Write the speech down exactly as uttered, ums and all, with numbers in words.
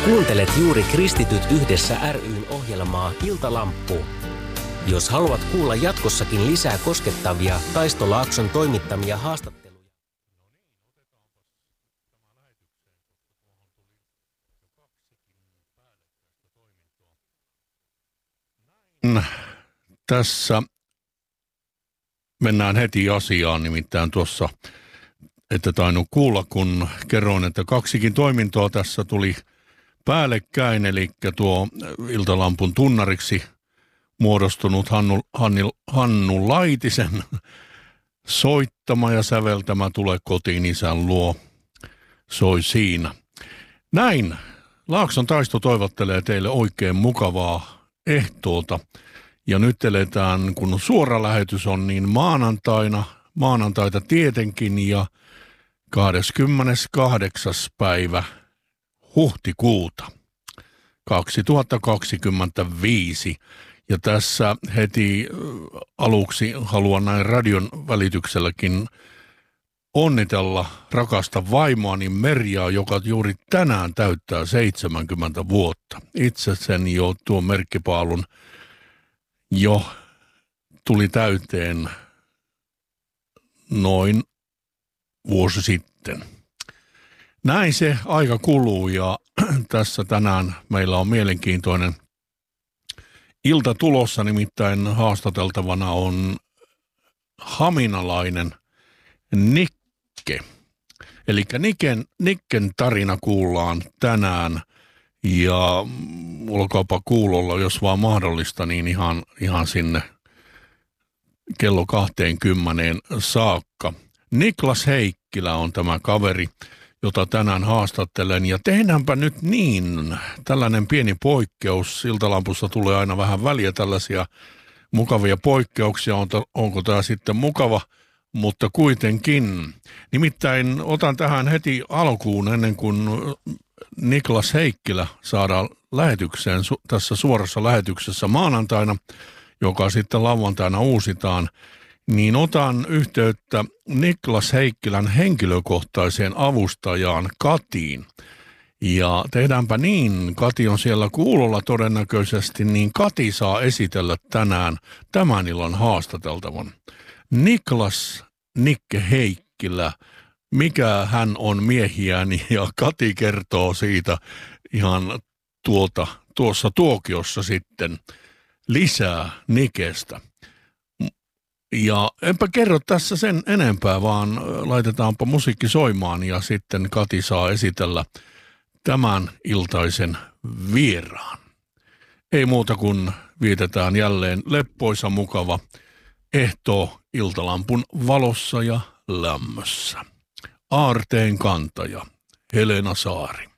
Kuuntelet juuri Kristityt yhdessä ry:n ohjelmaa Iltalamppu. Jos haluat kuulla jatkossakin lisää koskettavia Taisto Laakson toimittamia haastatteluja. Tässä mennään heti asiaan, nimittäin tuossa, että tainnut kuulla, kun kerroin, että kaksikin toimintoa tässä tuli päällekkäin, eli tuo Iltalampun tunnariksi muodostunut Hannu, Hannu, Hannu Laitisen soittama ja säveltämä Tule kotiin isän luo soi siinä. Näin, Laakson Taisto toivottelee teille oikein mukavaa ehtoota. Ja nyt eletään, kun suora lähetys on, niin maanantaina, maanantaita tietenkin ja kahdeskymmeneskahdeksas päivä huhtikuuta kaksituhattakaksikymmentäviisi. Ja tässä heti aluksi haluan näin radion välitykselläkin onnitella rakasta vaimoani Merjaa, joka juuri tänään täyttää seitsemänkymmentä vuotta. Itse sen jo tuon merkkipaalun jo tuli täyteen noin vuosi sitten. Näin se aika kuluu ja tässä tänään meillä on mielenkiintoinen ilta tulossa, nimittäin haastateltavana on haminalainen Nikke. Eli Niken, Nikken tarina kuullaan tänään ja olkaapa kuulolla, jos vaan mahdollista, niin ihan, ihan sinne kello kaksikymmentä saakka. Niklas Heikkilä on tämä kaveri, jota tänään haastattelen. Ja tehdäänpä nyt niin, tällainen pieni poikkeus. Iltalampussa tulee aina vähän väliä tällaisia mukavia poikkeuksia. Onko, onko tämä sitten mukava, mutta kuitenkin. Nimittäin otan tähän heti alkuun ennen kuin Niklas Heikkilä saadaan lähetykseen su- tässä suorassa lähetyksessä maanantaina, joka sitten lauantaina uusitaan, niin otan yhteyttä Niklas Heikkilän henkilökohtaiseen avustajaan Katiin. Ja tehdäänpä niin, Kati on siellä kuulolla todennäköisesti, niin Kati saa esitellä tänään tämän illan haastateltavan. Niklas Nikke Heikkilä, mikä hän on miehiäni, ja Kati kertoo siitä ihan tuolta, tuossa tuokiossa sitten lisää Nikestä. Ja enpä kerro tässä sen enempää, vaan laitetaanpa musiikki soimaan ja sitten Kati saa esitellä tämän iltaisen vieraan. Ei muuta kuin vietetään jälleen leppoisa mukava ehtoo Iltalampun valossa ja lämmössä. Aarteen kantaja Helena Saari.